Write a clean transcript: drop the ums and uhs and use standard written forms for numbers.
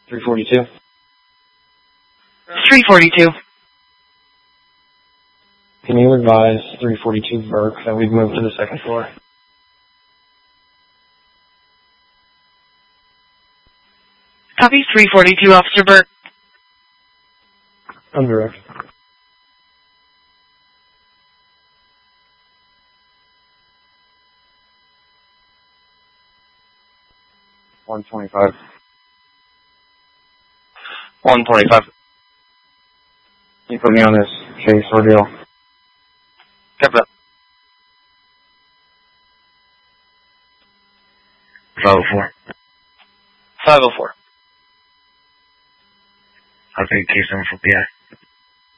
342. 342. Can you advise 342 Burke that we've moved to the second floor? Copy 342, Officer Burke. I'm direct. $125. 125. Can you put me on this case ordeal? Copy that. 504. 504. I'll take case number for PI.